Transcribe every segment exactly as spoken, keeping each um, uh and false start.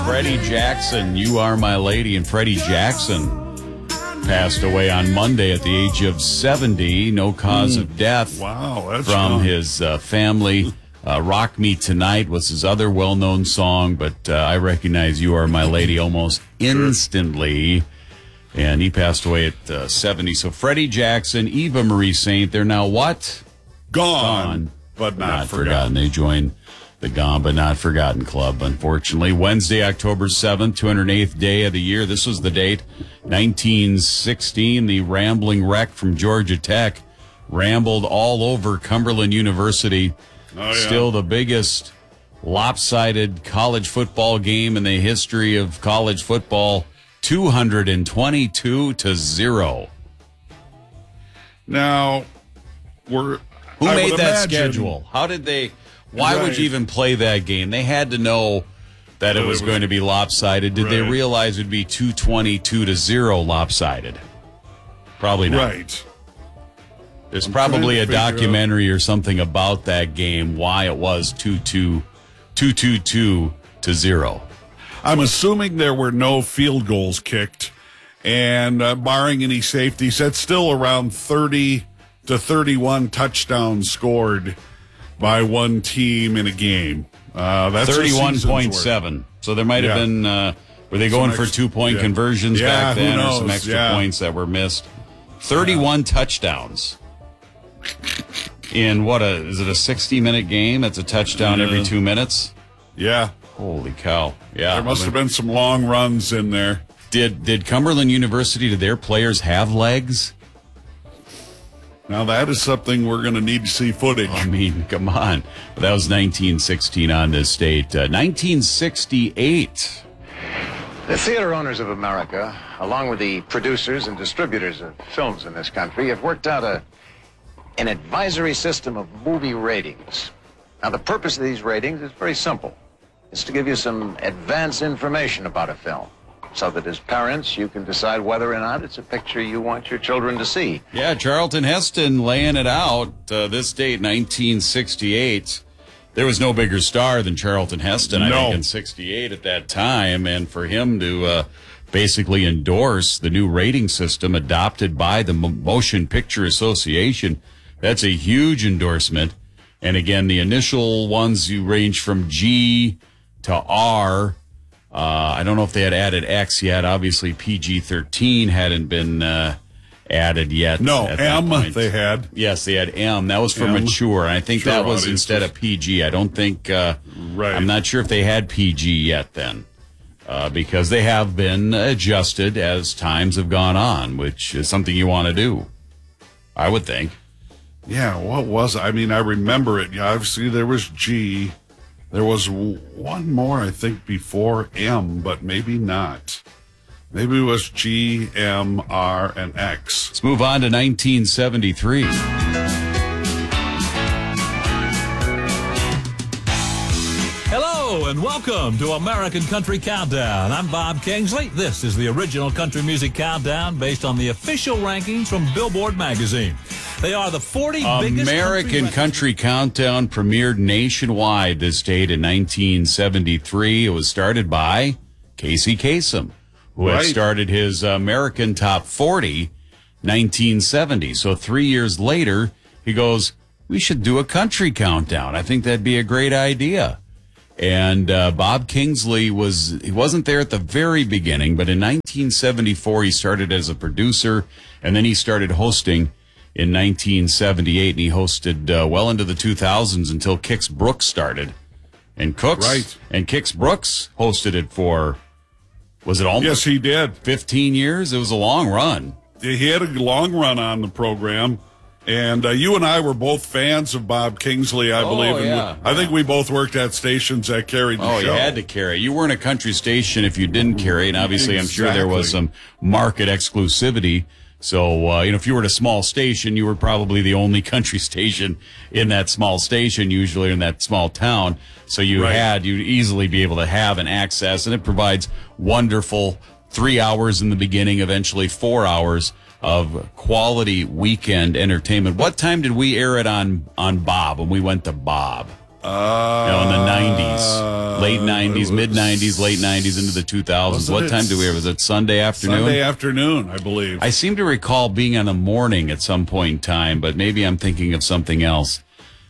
Freddie Jackson, You Are My Lady. And Freddie Jackson passed away on Monday at the age of seventy. No cause mm. of death. Wow, that's from fun. his uh, family. Uh, Rock Me Tonight was his other well-known song, but uh, I recognize You Are My Lady almost instantly. And he passed away at uh, seventy. So Freddie Jackson, Eva Marie Saint, they're now what? Gone, Gone but not, not forgotten. forgotten. They joined the Gone But Not Forgotten Club, unfortunately. Wednesday, October seventh, two hundred eighth day of the year. This was the date, nineteen sixteen. The rambling wreck from Georgia Tech rambled all over Cumberland University. Oh, yeah. Still the biggest lopsided college football game in the history of college football, two hundred twenty-two to zero. Now, we're... Who I made would that imagine, schedule? How did they... Why Right. would you even play that game? They had to know that it was going to be lopsided. Did they Right. realize it would be two twenty-two to zero lopsided? Probably not. Right. There's I'm probably trying a to figure documentary or something about that game, why it was two two to zero. I'm assuming there were no field goals kicked, and uh, barring any safeties, that's still around thirty to thirty-one touchdowns scored by one team in a game. Uh, that's a thirty-one season's point worth. seven. So there might have Yeah. been, uh, were they going Some for ex- two-point yeah. conversions Yeah, back who then or knows? some extra Yeah. points that were missed? thirty-one touchdowns. In what a, is it a sixty-minute game? That's a touchdown Yeah. every two minutes? Yeah. Holy cow. Yeah. There must have been some long runs in there. Did, did Cumberland University, did their players have legs? Now, that is something we're going to need to see footage. I mean, come on. That was nineteen sixteen on this date. Uh, nineteen sixty-eight. The theater owners of America, along with the producers and distributors of films in this country, have worked out a an advisory system of movie ratings. Now, the purpose of these ratings is very simple. It's to give you some advance information about a film, so that as parents, you can decide whether or not it's a picture you want your children to see. Yeah, Charlton Heston laying it out. Uh, this date, nineteen sixty-eight. There was no bigger star than Charlton Heston, I No. think, in sixty-eight at that time. And for him to uh, basically endorse the new rating system adopted by the Mo- Motion Picture Association, that's a huge endorsement. And again, the initial ones, you range from G to R. Uh, I don't know if they had added X yet. Obviously, P G thirteen hadn't been uh, added yet. No, at that M point. they had. Yes, they had M. That was for M. mature. And I think Mature that was audiences. instead of P G. I don't think, uh, Right. I'm not sure if they had P G yet then. Uh, because they have been adjusted as times have gone on, which is something you want to do, I would think. Yeah, what was it? I mean, I remember it. Yeah, obviously, there was G. There was w- one more, I think, before M, but maybe not. Maybe it was G, M, R, and X. Let's move on to nineteen seventy-three. Hello and welcome to American Country Countdown. I'm Bob Kingsley. This is the original country music countdown based on the official rankings from Billboard magazine. They are the forty biggest American country, Country Countdown premiered nationwide this date in nineteen seventy-three. It was started by Casey Kasem, who had Right. started his American Top forty nineteen seventy. So three years later, he goes, we should do a country countdown. I think that'd be a great idea. And uh, Bob Kingsley was, he wasn't there at the very beginning, but in nineteen seventy-four, he started as a producer, and then he started hosting in nineteen seventy-eight, and he hosted uh, well into the two thousands until Kix Brooks started. And Cooks, Right. and Kix Brooks hosted it for, was it almost Yes, he did. fifteen years? It was a long run. He had a long run on the program. And uh, you and I were both fans of Bob Kingsley, I Oh, believe. And yeah. we, I think we both worked at stations that carried the Oh, show. you had to carry. You weren't a country station if you didn't carry, and obviously I'm sure there was some market exclusivity. So, uh, you know, if you were at a small station, you were probably the only country station in that small station, usually in that small town. So you Right. had, you'd easily be able to have an access, and it provides wonderful three hours in the beginning, eventually four hours of quality weekend entertainment. What time did we air it on, on Bob when we went to Bob? Uh, You know, in the nineties. late nineties, mid nineties, late nineties into the two thousands. What time do we have? Was it Sunday afternoon? Sunday afternoon, I believe. I seem to recall being in the morning at some point in time, but maybe I'm thinking of something else.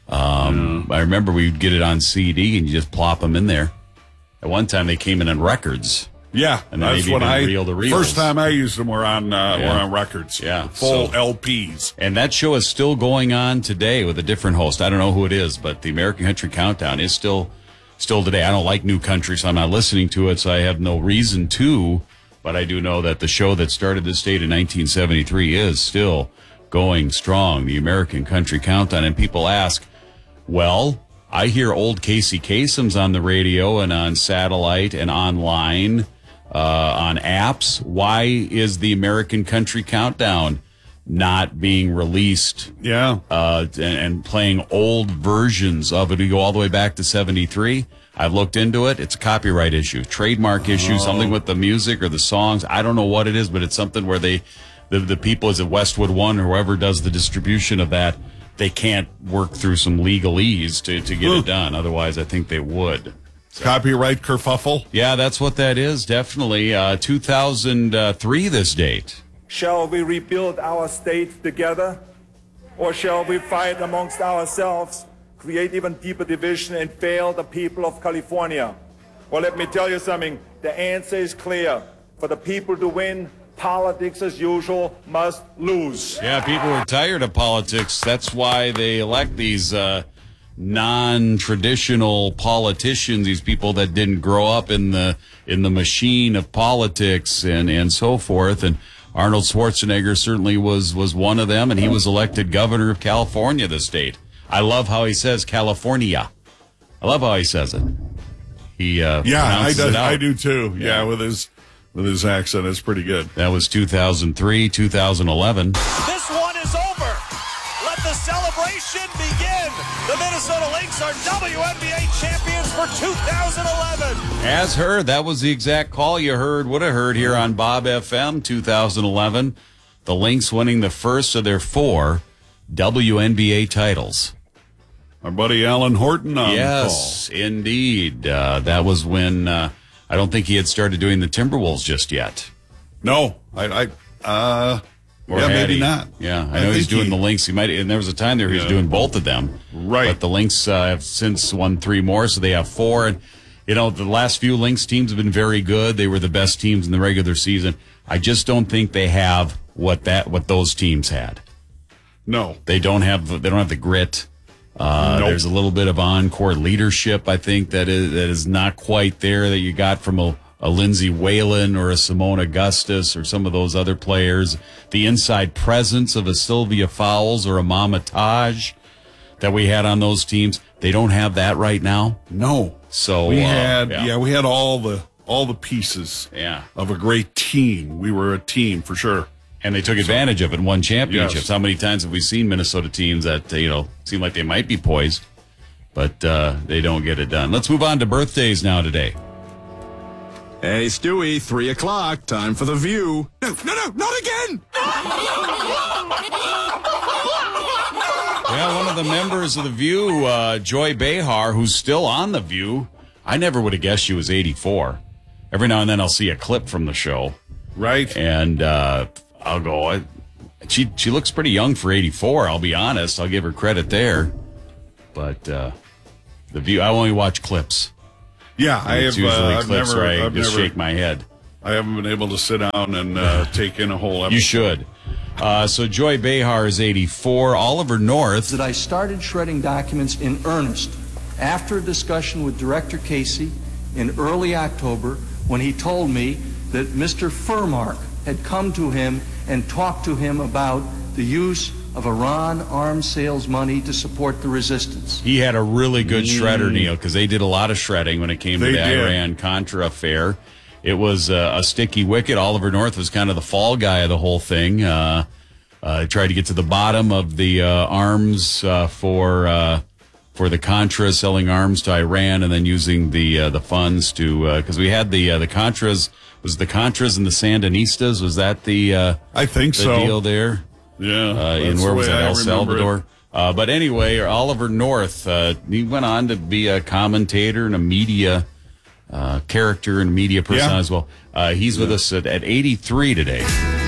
Um, yeah. I remember we'd get it on C D and you just plop them in there. At one time they came in on records. Yeah, and that's when I reel to reels. First time I used them were on uh, yeah. were on records. Yeah, full so, L Ps. And that show is still going on today with a different host. I don't know who it is, but the American Country Countdown is still still today. I don't like new country, so I'm not listening to it. So I have no reason to. But I do know that the show that started this date in nineteen seventy-three is still going strong. The American Country Countdown, and people ask, well, I hear old Casey Kasem's on the radio and on satellite and online. Uh, on apps. Why is the American Country Countdown not being released? Yeah. Uh, and, and playing old versions of it. We go all the way back to seventy-three. I've looked into it. It's a copyright issue, trademark issue, oh. something with the music or the songs. I don't know what it is, but it's something where they, the, the people, is it Westwood One or whoever does the distribution of that, they can't work through some legalese to, to get Ooh. it done. Otherwise, I think they would. So. Copyright kerfuffle? Yeah, that's what that is, definitely. Uh, two thousand three, this date. Shall we rebuild our state together? Or shall we fight amongst ourselves, create even deeper division, and fail the people of California? Well, let me tell you something. The answer is clear. For the people to win, politics as usual must lose. Yeah, people are tired of politics. That's why they elect these uh, non-traditional politicians, these people that didn't grow up in the in the machine of politics and, and so forth. And Arnold Schwarzenegger certainly was, was one of them, and he was elected governor of California, the state. I love how he says California. I love how he says it. He uh, yeah, I do, it out. I do too. Yeah. yeah, with his with his accent, it's pretty good. That was two thousand three, two thousand eleven. This one is over. Let the celebration begin. The Minnesota Lynx are W N B A champions for two thousand eleven. As heard, that was the exact call you heard, would have heard here on Bob F M, two thousand eleven. The Lynx winning the first of their four W N B A titles. Our buddy Alan Horton on yes, call. Indeed. Uh, that was when uh, I don't think he had started doing the Timberwolves just yet. No, I, I uh, or yeah, maybe he? not. Yeah, I, I know he's doing he, the Lynx. He might, and there was a time there he was yeah. doing both of them. Right. But the Lynx uh, have since won three more, so they have four. And you know, the last few Lynx teams have been very good. They were the best teams in the regular season. I just don't think they have what that what those teams had. No, they don't have. They don't have the grit. Uh, nope. There's a little bit of on-court leadership, I think, that is that is not quite there that you got from a, a Lindsay Whalen or a Simone Augustus or some of those other players. The inside presence of a Sylvia Fowles or a Mama Taj that we had on those teams, they don't have that right now. No. So we uh, had, yeah. yeah, we had all the all the pieces yeah. of a great team. We were a team for sure. And they took advantage so, of it and won championships. Yes. How many times have we seen Minnesota teams that, you know, seem like they might be poised, but uh, they don't get it done? Let's move on to birthdays now today. Hey, Stewie, three o'clock. Time for The View. No, no, no, not again! Yeah, one of the members of The View, uh, Joy Behar, who's still on The View. I never would have guessed she was eighty-four. Every now and then I'll see a clip from the show. Right. And, uh... I'll go. I, she she looks pretty young for eighty-four. I'll be honest. I'll give her credit there. But uh, the View. I only watch clips. Yeah, I have. It's usually uh, I've clips never, where I I've just never, shake my head. I haven't been able to sit down and uh, take in a whole episode. You should. Uh, so Joy Behar is eighty-four. Oliver North. That I started shredding documents in earnest after a discussion with Director Casey in early October when he told me that Mister Furmark had come to him and talked to him about the use of Iran arms sales money to support the resistance. He had a really good mm. shredder, Neil, because they did a lot of shredding when it came they to the did. Iran-Contra affair. It was uh, a sticky wicket. Oliver North was kind of the fall guy of the whole thing. Uh, uh, tried to get to the bottom of the uh, arms uh, for uh, for the Contras, selling arms to Iran and then using the uh, the funds to because uh, we had the uh, the Contras. Was the Contras and the Sandinistas? Was that the uh, I think the so. deal there? Yeah. Uh, in where was that? I El Salvador. Uh, but anyway, Oliver North, uh, he went on to be a commentator and a media uh, character and media person Yeah. as well. Uh, he's with us at, at eighty-three today.